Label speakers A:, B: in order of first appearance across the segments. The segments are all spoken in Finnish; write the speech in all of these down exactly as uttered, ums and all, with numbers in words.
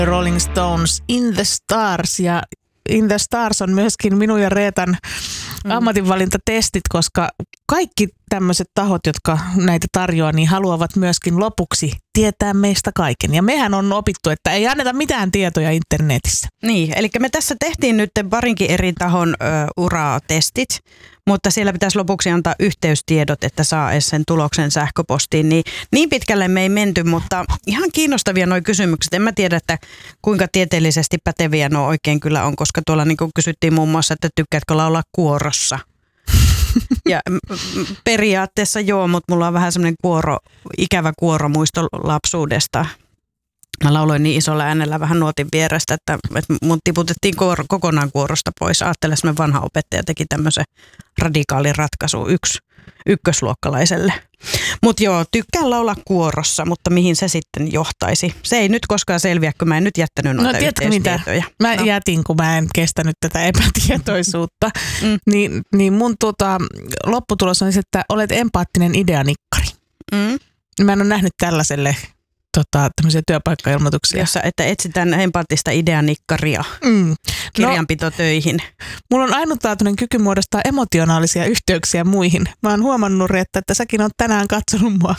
A: Rolling Stones, In the Stars, ja In the Stars on myöskin minun ja Reetan ammatinvalintatestit, koska kaikki tämmöiset tahot, jotka näitä tarjoaa, niin haluavat myöskin lopuksi tietää meistä kaiken. Ja mehän on opittu, että ei anneta mitään tietoja internetissä.
B: Niin, eli me tässä tehtiin nyt parinkin eri tahon ö, uraa-testit, mutta siellä pitäisi lopuksi antaa yhteystiedot, että saa edes sen tuloksen sähköpostiin. Niin, niin pitkälle me ei menty, mutta ihan kiinnostavia nuo kysymykset. En mä tiedä, että kuinka tieteellisesti päteviä nuo oikein kyllä on, koska tuolla niin kuin kysyttiin muun muassa, että tykkäätkö laulaa kuorossa. Ja periaatteessa joo, mutta mulla on vähän semmoinen kuoro, ikävä kuoromuisto lapsuudesta. Mä lauloin niin isolla äänellä vähän nuotin vierestä, että, että mun tiputettiin kuoro, kokonaan kuorosta pois. Ajattelin, että vanha opettaja teki tämmöisen radikaalin ratkaisun yksi, ykkösluokkalaiselle. Mutta joo, tykkään laulaa kuorossa, mutta mihin se sitten johtaisi? Se ei nyt koskaan selviä, kun mä en nyt jättänyt noita
A: no,
B: yhteistietoja.
A: Mä
B: no.
A: jätin, kun mä en kestänyt tätä epätietoisuutta. mm. niin, niin mun tota, lopputulos on se, että olet empaattinen ideanikkari.
B: Mm.
A: Mä en ole nähnyt tällaiselle tota, tämmöisiä työpaikkailmoituksia.
B: Jossa, että etsitään empaattista ideanikkaria
A: mm.
B: kirjanpitotöihin.
A: No, mulla on ainutlaatuinen kyky muodostaa emotionaalisia yhteyksiä muihin. Mä oon huomannut, että, että säkin oot tänään katsonut mua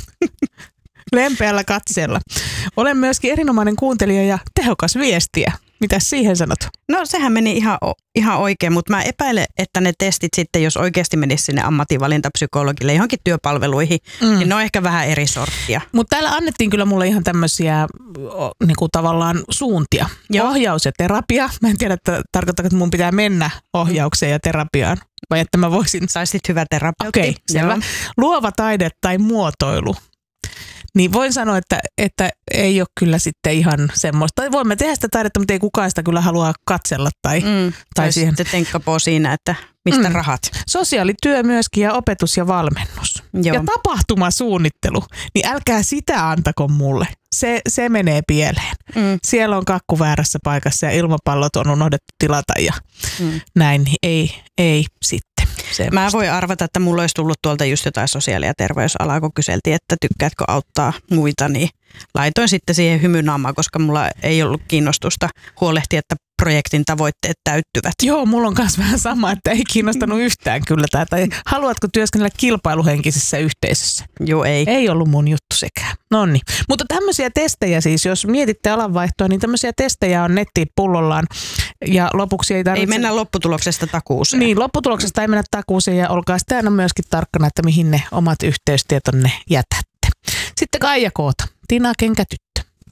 A: lempeällä katseella. Olen myöskin erinomainen kuuntelija ja tehokas viestiä. Mitäs siihen sanot?
B: No sehän meni ihan, ihan oikein, mutta mä epäilen, että ne testit sitten, jos oikeasti menisi sinne ammatinvalintapsykologille johonkin työpalveluihin, mm. niin ne on ehkä vähän eri sorttia.
A: Mutta täällä annettiin kyllä mulle ihan tämmöisiä niinku tavallaan suuntia. Joo. Ohjaus ja terapia. Mä en tiedä, että tarkoittaako, että mun pitää mennä ohjaukseen ja terapiaan. Vai että mä voisin...
B: Saisit hyvä terapeutti.
A: Okei, okay, selvä. Luova taide tai muotoilu. Niin voin sanoa, että, että ei ole kyllä sitten ihan semmoista. Tai voimme tehdä sitä taidetta, mutta ei kukaan sitä kyllä halua katsella. Tai,
B: mm,
A: tai,
B: tai
A: siihen.
B: sitten tenkkapoo siinä, että mistä mm. rahat.
A: Sosiaalityö myöskin ja opetus ja valmennus. Joo. Ja tapahtumasuunnittelu. Niin älkää sitä antako mulle. Se, se menee pieleen. Mm. Siellä on kakku väärässä paikassa ja ilmapallot on unohdettu tilata ja mm. näin. Niin ei, ei sitten. Semmosta.
B: Mä voin arvata, että mulla olisi tullut tuolta just jotain sosiaali- ja terveysalaa, kun kyseltiin, että tykkäätkö auttaa muita, niin laitoin sitten siihen hymynaamaan, koska mulla ei ollut kiinnostusta huolehtia, että projektin tavoitteet täyttyvät.
A: Joo, mulla on myös vähän sama, että ei kiinnostanut yhtään kyllä tämä. Tai haluatko työskennellä kilpailuhenkisessä yhteisössä?
B: Joo, ei.
A: Ei ollut mun juttu sekään. Noniin. Mutta tämmöisiä testejä siis, jos mietitte alanvaihtoa, niin tämmöisiä testejä on nettiin pullollaan. Ja lopuksi ei tarvitse...
B: Ei mennä lopputuloksesta takuuseen.
A: Niin, lopputuloksesta ei mennä takuuseen ja olkaa sitten aina myöskin tarkkana, että mihin ne omat yhteystietonne jätätte. Sitten Kaija Koota, Tina Kenkätyttö.